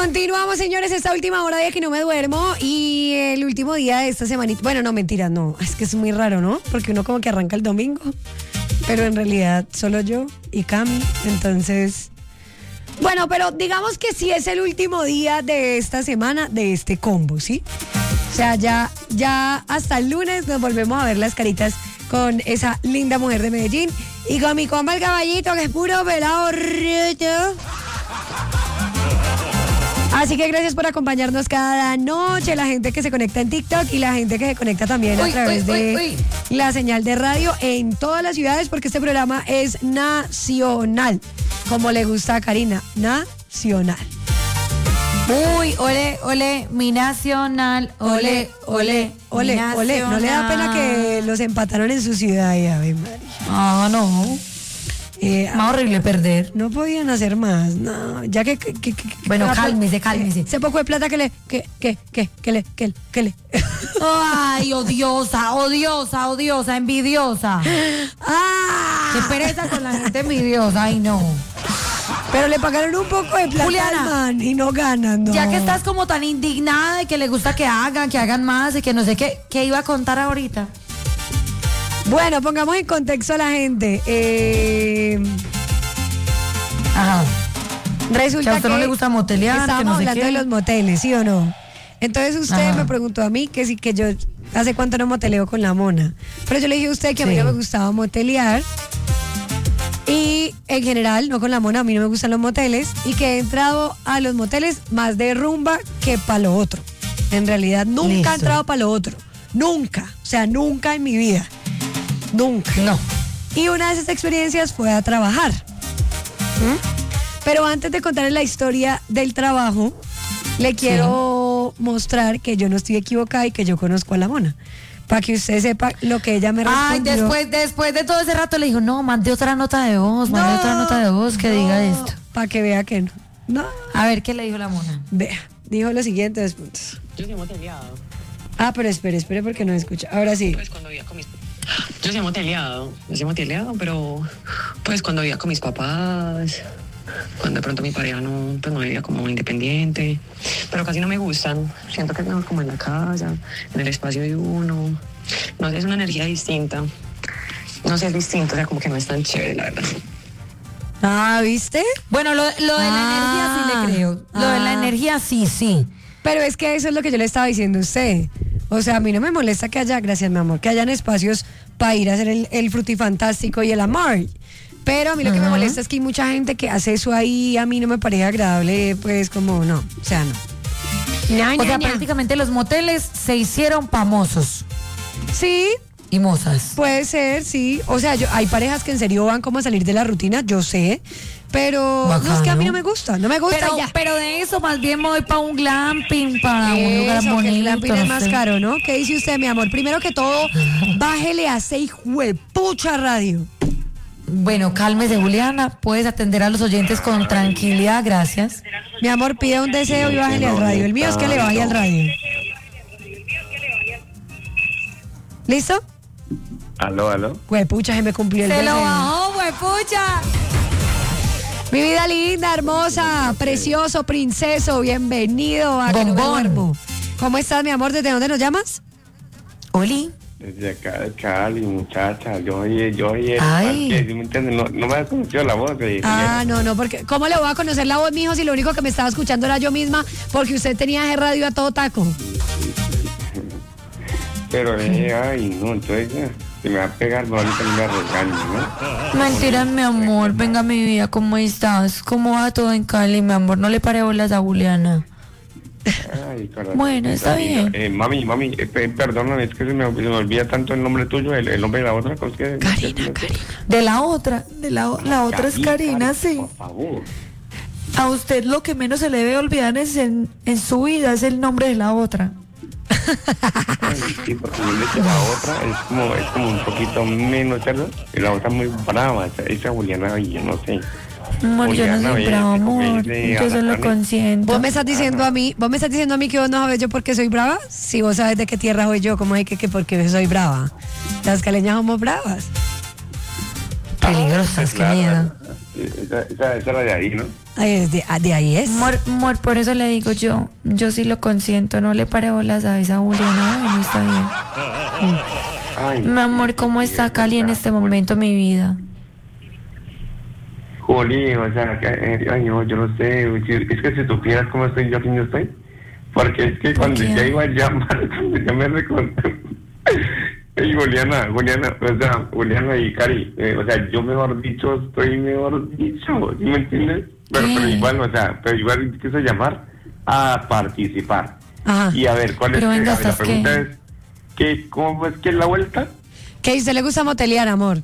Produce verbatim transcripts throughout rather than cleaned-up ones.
Continuamos, señores, esta última hora de que no me duermo y el último día de esta semanita. Bueno, no, mentira, no. Es que es muy raro, ¿no? Porque uno como que arranca el domingo, pero en realidad solo yo y Cami. Entonces, bueno, pero digamos que sí es el último día de esta semana de este combo, ¿sí? O sea, ya, ya hasta el lunes nos volvemos a ver las caritas con esa linda mujer de Medellín y con mi compa el caballito, que es puro pelado rito. Así que gracias por acompañarnos cada noche, la gente que se conecta en TikTok y la gente que se conecta también uy, a través uy, de uy, uy. la señal de radio en todas las ciudades, porque este programa es nacional, como le gusta a Karina, nacional. Uy, ole, ole, mi nacional, ole, ole, ole, mi ole. No le da pena que los empataron en su ciudad, ya, Ave María. Ah, no. Eh, Más horrible perder. No podían hacer más, no, ya que... que, que, que bueno, que, cálmese, cálmese. Ese poco de plata que le... que, que, que, que le... que, que le... Ay, odiosa, odiosa, odiosa, envidiosa. ¡Ah! Qué pereza con la gente envidiosa, ay no. Pero le pagaron un poco de plata, Juliana, al man y no ganan, no. Ya que estás como tan indignada y que le gusta que hagan, que hagan más y que no sé qué, ¿qué iba a contar ahorita? Bueno, pongamos en contexto a la gente. Eh, Ajá. Resulta que a usted que no le gusta motelear, estábamos que no sé hablando qué. de los moteles, ¿sí o no? Entonces usted Ajá. me preguntó a mí que sí, que yo hace cuánto no moteleo con la mona. Pero yo le dije a usted que a mí Sí. no me gustaba motelear. Y en general, no con la mona, a mí no me gustan los moteles. Y que he entrado a los moteles más de rumba que para lo otro. En realidad, nunca Listo. he entrado para lo otro. Nunca. O sea, nunca en mi vida. Nunca. No. Y una de esas experiencias fue a trabajar. ¿Mm? Pero antes de contarles la historia del trabajo, le quiero sí. mostrar que yo no estoy equivocada y que yo conozco a la mona. Para que usted sepa lo que ella me respondió. Ay, después, después de todo ese rato le dijo, no, mande otra nota de voz, mande No, otra nota de voz que no, diga esto. Para que vea que no. No. A ver, ¿qué le dijo la mona? Vea, dijo lo siguiente, dos puntos. Yo sí he moteleado. Ah, pero espere, espere porque no escucha. Ahora sí. Pues cuando vivía con mis... Yo sí he moteleado, yo sí he moteleado, pero pues cuando vivía con mis papás, cuando de pronto mi pareja no, pues no vivía como independiente, pero casi no me gustan. Siento que es mejor como en la casa, en el espacio de uno. No sé, es una energía distinta. No sé, es distinto, o sea, como que no es tan chévere, la verdad. Ah, ¿viste? Bueno, lo, lo de Ah, la energía sí le creo. Lo ah. de la energía sí, sí. Pero es que eso es lo que yo le estaba diciendo a usted. O sea, a mí no me molesta que haya, gracias mi amor, que hayan espacios para ir a hacer el, el frutifantástico y el amor. Pero a mí lo que me molesta es que hay mucha gente que hace eso ahí, a mí no me parece agradable, pues como no, o sea, no. No, O no, sea, no. prácticamente los moteles se hicieron famosos Sí, y mozas. puede ser, sí. O sea, yo, hay parejas que en serio van como a salir de la rutina, yo sé. Pero no, es que a mí no me gusta, no me gusta Pero, ya. pero de eso más bien me voy para un glamping, para un lugar Eso, que bonito. el glamping no es más sé. caro, ¿no? ¿Qué dice usted, mi amor? Primero que todo, bájele a seis juepucha radio. Bueno, cálmese, Juliana. Puedes atender a los oyentes con tranquilidad, gracias. Mi amor, pida un deseo y bájele al radio. El mío es que le baje al radio. ¿Listo? Aló, aló. Juepucha, se me cumplió el Se deseo. lo bajó, huepucha. Mi vida linda, hermosa, precioso, princeso, bienvenido a Que No Me Bombón. Duermo. ¿Cómo estás, mi amor? ¿Desde dónde nos llamas? Oli. Desde acá de Cali, muchacha. Yo oye, yo oye. Ay. ¿Sí me entiendes? No, no me has conocido la voz. De, Ah, no, no, porque ¿cómo le voy a conocer la voz, mijo, si lo único que me estaba escuchando era yo misma? Porque usted tenía ese radio a todo taco. Pero, eh, ay, no, entonces ya. Si me va a pegar, no, ahorita no me regaño, ¿no? Mentira, mi amor. Venga, mi vida, ¿cómo estás? ¿Cómo va todo en Cali, mi amor? No le pare bolas a Juliana. Ay, corazón. Bueno, está bien. Eh, mami, mami, eh, pe- perdóname, es que se me, se me olvida tanto el nombre tuyo, el, el nombre de la otra. ¿Cómo es que? Karina, Karina. De la otra, de la, o- la otra es Karina, sí. Por favor. A usted lo que menos se le debe olvidar es en, en su vida es el nombre de la otra. Ay, sí, porque yo le dije la otra es como, es como un poquito menos, ¿cierto? Y la otra muy brava, esa, esa Juliana, y yo no sé. Amor, yo no Juliana, soy oye, brava, como que amor. dice Yo solo Ana- consiento. ¿Vos me estás diciendo a mí, vos me estás diciendo a mí que vos no sabes yo por qué soy brava? Si vos sabes de qué tierra soy yo, ¿cómo es que, que porque soy brava? Las caleñas somos bravas. Peligrosas, qué Claro, miedo. Esa, esa, esa es la de ahí, ¿no? Ay, de, de ahí es. Mor, mor, por eso le digo yo, yo sí lo consiento, no le pare bolas a esa Juliana, no está bien. Ay, Mi amor, ¿cómo está Cali en este momento, mi vida? Juli, o sea, que, eh, ay, no, yo no sé. Es que si supieras cómo estoy yo aquí no estoy. Porque es que cuando qué? ya iba a llamar, cuando ya me recordé. Ey, Juliana, Juliana, o sea, Juliana y Cari, eh, o sea, yo mejor dicho, estoy mejor dicho, ¿sí me entiendes? Pero, pero igual, o sea, pero igual quiso llamar a participar. Ajá. Y a ver, ¿cuál Pero es? venga, a ver, la ¿estás pregunta qué? es, ¿qué, ¿cómo es que es la vuelta? ¿Qué dice? ¿Le gusta motelear, amor?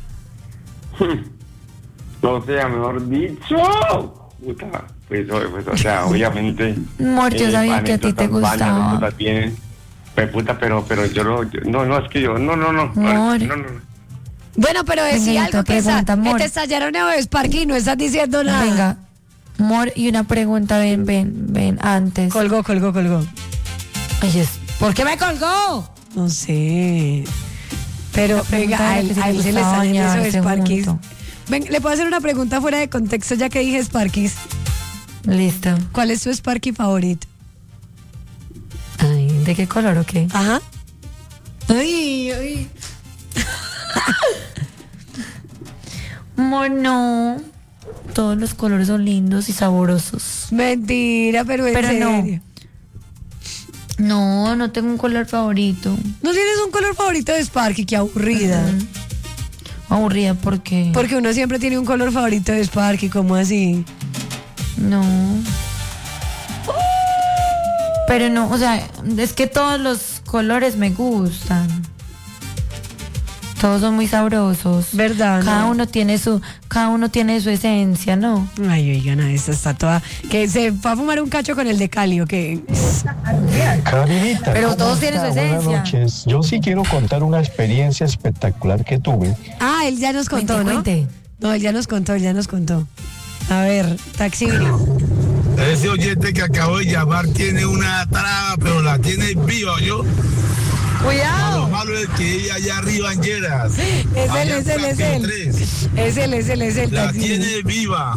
O sea, mejor dicho, puta, pues, pues o sea, obviamente. Amor, yo sabía que a ti te anécdotas, gustaba. varias anécdotas tienen. Pues puta, pero, pero yo no, yo- no, no, es que yo, no, no, no, no, Amor. no, no. Bueno, pero decía Venga, algo otra que, esa, pregunta, amor. que te estallaron en Sparky y no estás diciendo nada. Venga, amor, y una pregunta, ven, ven, ven, antes. Colgó, colgó, colgó. Ay, es- ¿por qué me colgó? No sé. Pero La pregunta venga, a era él, que si a te él se le gustaba está yendo eso de bañarse Sparkis. junto. Ven, ¿le puedo hacer una pregunta fuera de contexto ya que dije Sparkis? Listo. ¿Cuál es tu Sparky favorito? Ay, ¿de qué color o qué? Ajá. Ay, ay. Amor, no. Todos los colores son lindos y sabrosos. Mentira, pero en Pero no. serio. No, no tengo un color favorito. ¿No tienes un color favorito de Sparky? Qué aburrida. Aburrida porque... Porque uno siempre tiene un color favorito de Sparky, ¿cómo así? No. Pero no, o sea, es que todos los colores me gustan. Todos son muy sabrosos. ¿Verdad, Cada no? uno tiene su, cada uno tiene su esencia, ¿no? Ay, oigan, esta está toda... Que se fue a fumar un cacho con el de Cali, ¿o qué? Carinita, Pero ¿cómo todos tienen está? su esencia. Buenas noches. Yo sí quiero contar una experiencia espectacular que tuve. Ah, él ya nos contó, Cuente, ¿no? cuente. No, él ya nos contó, él ya nos contó. A ver, Taxi. Ese oyente que acabo de llamar tiene una traba, pero la tiene viva, ¿yo? Lo Cuidado. malo es que ella allá arriba en Lleras. Es él, allá es él, en es él. tres, Es él, es él, es él, La Taxi. tiene viva.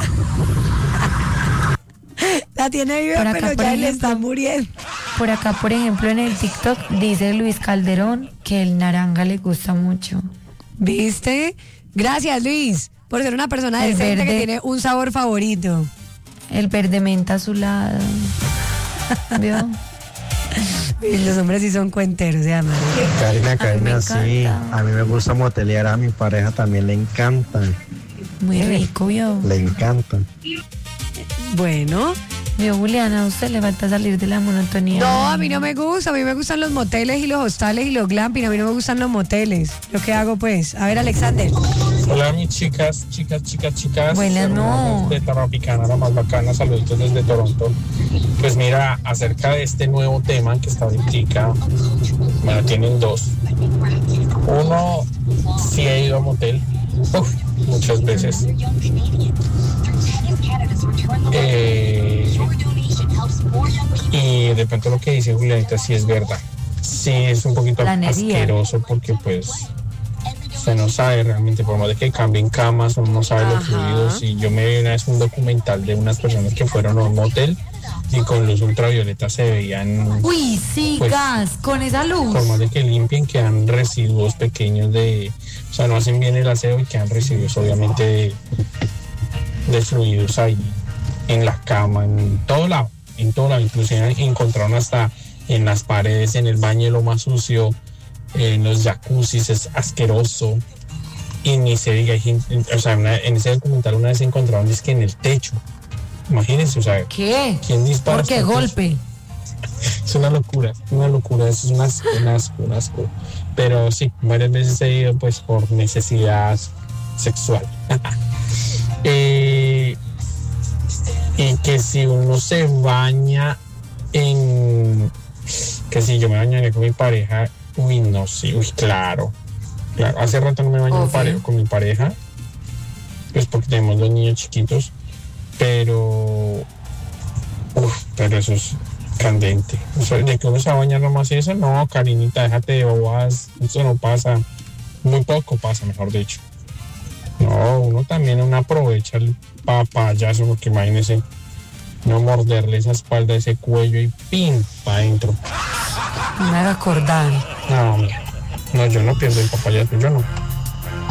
La tiene viva, Por acá, pero por ya él ejemplo. está muriendo. Por acá, por ejemplo, en el TikTok dice Luis Calderón que el naranja le gusta mucho. ¿Viste? Gracias, Luis, por ser una persona El decente que verde. tiene un sabor favorito. El verde menta azulado. ¿Vio? Y los hombres sí son cuenteros, se llama. Karina, Karina, me sí. encanta. A mí me gusta motelear, a mi pareja también le encanta. Muy rico, ¿vio? Le encanta. Bueno. ¿Vio, Juliana? ¿A usted le falta salir de la monotonía? No, a mí no me gusta. A mí me gustan los moteles y los hostales y los glamping. A mí no me gustan los moteles. ¿Yo qué hago, pues? A ver, Alexander. Hola mis chicas, chicas, chicas, chicas. Buenas, no. Hermanas de Tropicana, la más bacana, saluditos desde Toronto. Pues mira, acerca de este nuevo tema que está ahorita, bueno, tienen dos. Uno, sí he ido a motel, uf, muchas veces. Eh, y de pronto lo que dice Julianita sí es verdad. Sí es un poquito Planería. asqueroso porque pues usted no sabe realmente, por más de que cambien camas, uno no sabe los Ajá. fluidos. Y yo me vi una vez un documental de unas personas que fueron a un motel y con luz ultravioleta se veían, Uy, sí, Pues, gas, con esa luz. por más de que limpien, quedan residuos pequeños de, o sea, no hacen bien el aseo y quedan residuos obviamente de, de fluidos ahí en la cama, en todo lado, en todo lado. Inclusive encontraron hasta en las paredes, en el baño lo más sucio, en los jacuzzis, es asqueroso. Y ni se diga, hay gente- o sea, una- en ese documental una vez se encontraron es que en el techo. Imagínense, o sea, ¿Qué? ¿quién dispara? ¿Por qué hasta el golpe? Es una locura, una locura, eso es un asco, un asco, un asco. Pero sí, varias veces he ido pues por necesidad sexual. Eh, y que si uno se baña en... Que si yo me bañaría con mi pareja, uy, no, sí, uy, claro. Claro, hace rato no me baño Obvio. pare- con mi pareja, pues porque tenemos dos niños chiquitos, pero... Uf, pero eso es candente. O sea, de que uno se va a bañar nomás y eso, no, Karinita, déjate de bobas, eso no pasa. Muy poco pasa, mejor dicho. No, uno también uno aprovecha el papayazo, porque imagínese, no morderle esa espalda, ese cuello y pim, para adentro. No me haga acordar. No, no, yo no pierdo el papayazo, yo no.